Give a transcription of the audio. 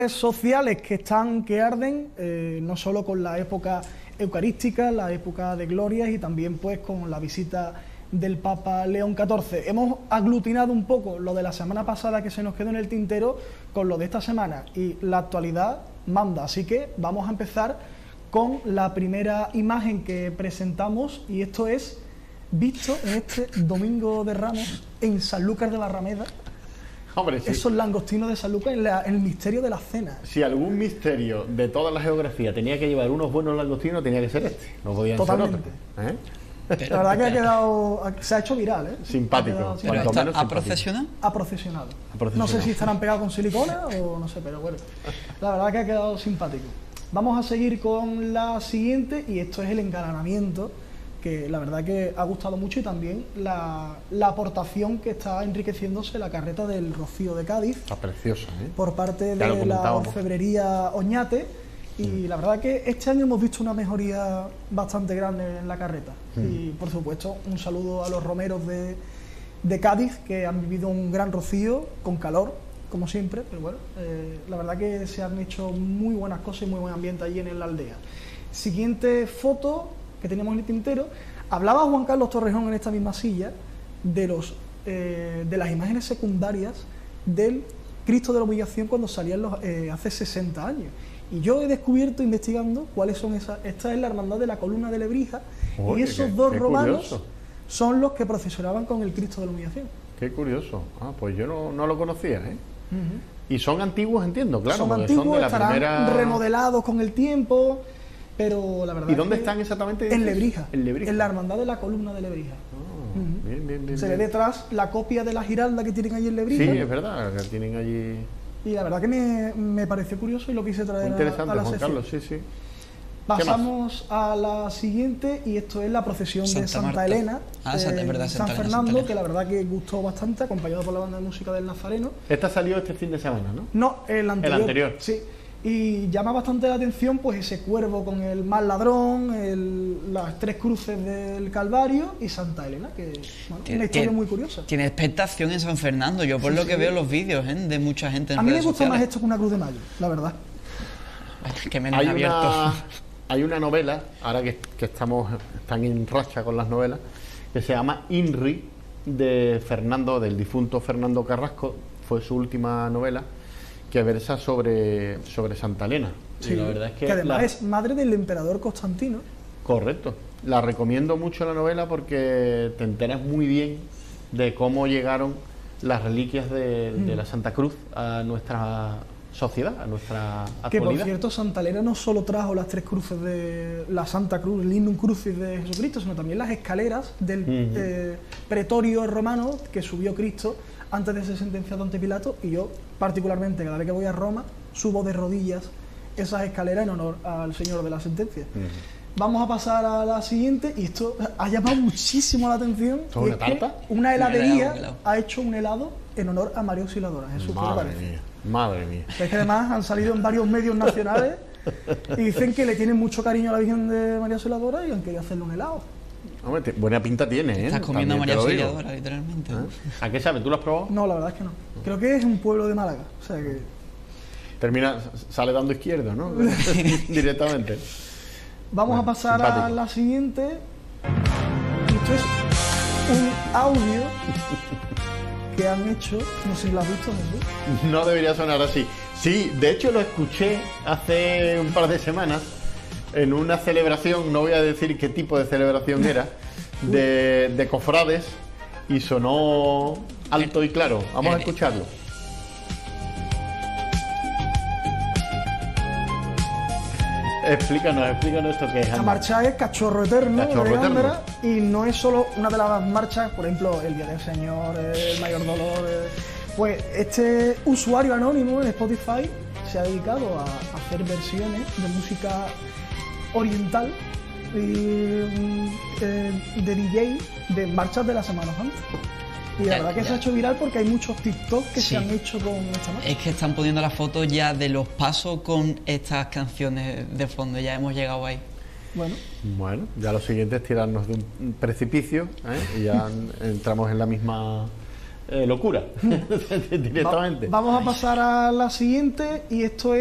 Sociales que arden, no solo con la época eucarística, la época de glorias y también pues con la visita del Papa León XIV. Hemos aglutinado un poco lo de la semana pasada que se nos quedó en el tintero con lo de esta semana y la actualidad manda, así que vamos a empezar con la primera imagen que presentamos y esto es visto en este Domingo de Ramos en Sanlúcar de Barrameda. Hombre, sí. Esos langostinos de Sanlúcar en el misterio de la cena. Si algún misterio de toda la geografía tenía que llevar unos buenos langostinos, tenía que ser este. No podían Totalmente. ser otros. La verdad que ha quedado, se ha hecho viral, ¿eh? Simpático. ¿Ha procesionado? Ha procesionado. No sé si estarán pegados con silicona o no sé, pero bueno. La verdad que ha quedado simpático. Vamos a seguir con la siguiente y esto es el engalanamiento, que la verdad que ha gustado mucho y también la aportación que está enriqueciéndose la carreta del Rocío de Cádiz. Está preciosa, ¿eh? Por parte de la orfebrería Oñate. Y la verdad que este año hemos visto una mejoría bastante grande en la carreta. Y por supuesto un saludo a los romeros de Cádiz, que han vivido un gran rocío con calor, como siempre, pero bueno, la verdad que se han hecho muy buenas cosas y muy buen ambiente allí en la aldea. Siguiente foto que teníamos en el tintero. Hablaba Juan Carlos Torrejón en esta misma silla de las imágenes secundarias del Cristo de la Humillación cuando salían hace 60 años. Y yo he descubierto, investigando, cuáles son esas. Esta es la Hermandad de la Columna de Lebrija. Oye, y esos dos romanos curioso. Son los que procesionaban con el Cristo de la Humillación. Qué curioso. Ah, pues yo no lo conocía, ¿eh? Y son antiguos, entiendo, claro. Son antiguos, son de la estarán remodelados con el tiempo. Pero la verdad. ¿Y dónde están exactamente? En Lebrija. En la Hermandad de la Columna de Lebrija. Bien. Se ve detrás la copia de la Giralda que tienen allí en Lebrija. Sí, es verdad, que tienen allí. Y la verdad que me pareció curioso y lo quise traer interesante, a la Juan sesión. Carlos, sí. Pasamos a la siguiente y esto es la procesión de Santa Elena, San Fernando, que la verdad que gustó bastante, acompañado por la banda de música del Nazareno. Esta salió este fin de semana, ¿no? No, el anterior. El anterior. Sí. Y llama bastante la atención pues ese cuervo con el mal ladrón, las tres cruces del Calvario y Santa Elena, que bueno, una historia muy curiosa. Tiene expectación en San Fernando, yo por lo que veo los vídeos de mucha gente en redes sociales. A mí me gusta más esto que una cruz de mayo, la verdad. Que menos abierto. Hay una novela, ahora que están en racha con las novelas, que se llama Inri, de Fernando, del difunto Fernando Carrasco, fue su última novela, que versa sobre Santa Elena. Sí, la verdad es que además es madre del emperador Constantino. Correcto. La recomiendo mucho la novela porque te enteras muy bien de cómo llegaron las reliquias de la Santa Cruz a nuestra sociedad, a nuestra actualidad. Que por cierto, Santa Elena no solo trajo las tres cruces de la Santa Cruz, el Lignum Crucis de Jesucristo, sino también las escaleras del pretorio romano que subió Cristo antes de ser sentenciado ante Pilato, y yo particularmente cada vez que voy a Roma subo de rodillas esas escaleras en honor al Señor de la Sentencia. Vamos a pasar a la siguiente, y esto ha llamado muchísimo la atención. ¿Son una tarta? Una heladería ha hecho un helado en honor a María Auxiliadora. Jesús, madre mía. Es que además han salido en varios medios nacionales y dicen que le tienen mucho cariño a la Virgen de María Auxiliadora y han querido hacerle un helado. Hombre, buena pinta tiene, ¿eh? Estás comiendo a María Auxiliadora, literalmente. ¿A qué sabes? ¿Tú lo has probado? No, la verdad es que no. Creo que es un pueblo de Málaga, o sea que... Sale dando izquierdo, ¿no? Directamente. Vamos a pasar a la siguiente. Esto es un audio que han hecho, no sé si lo has visto, Jesús. No debería sonar así. Sí, de hecho lo escuché hace un par de semanas en una celebración, no voy a decir qué tipo de celebración era, de cofrades, y sonó alto y claro. Vamos a escucharlo. Explícanos esto que es. La marcha es Cachorro Eterno de Gándara, y no es solo una de las marchas, por ejemplo, el Día del Señor, el Mayor Dolor. Pues este usuario anónimo en Spotify se ha dedicado a hacer versiones de música oriental y de DJ de marchas de la Semana Santa. Y la verdad que se ha hecho viral porque hay muchos TikTok que se han hecho con esta marcha. Es que están poniendo las fotos ya de los pasos con estas canciones de fondo, ya hemos llegado ahí. Bueno, ya lo siguiente es tirarnos de un precipicio, y ya entramos en la misma locura directamente. Vamos a pasar a la siguiente, y esto es